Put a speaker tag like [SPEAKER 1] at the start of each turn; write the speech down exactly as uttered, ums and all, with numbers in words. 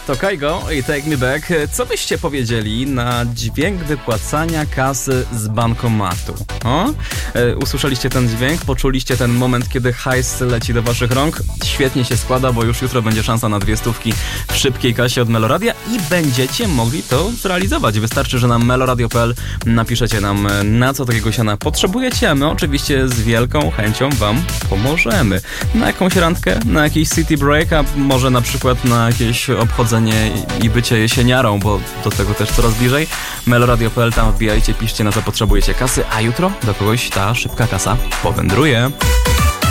[SPEAKER 1] To Kaigo i Take Me Back. Co byście powiedzieli na dźwięk wypłacania kasy z bankomatu? O? E, usłyszeliście ten dźwięk? Poczuliście ten moment, kiedy hajs leci do waszych rąk? Świetnie się składa, bo już jutro będzie szansa na dwie stówki w szybkiej kasie od Meloradia i będziecie mogli to zrealizować. Wystarczy, że na meloradio kropka p l napiszecie nam, na co takiego siana potrzebujecie, a my oczywiście z wielką chęcią wam pomożemy. Na jakąś randkę? Na jakiś city break? A może na przykład na jakieś obchodzenie i bycie jesieniarą, bo do tego też coraz bliżej. meloradio kropka p l, tam wbijajcie, piszcie, na co potrzebujecie kasy, a jutro do kogoś ta szybka kasa powędruje.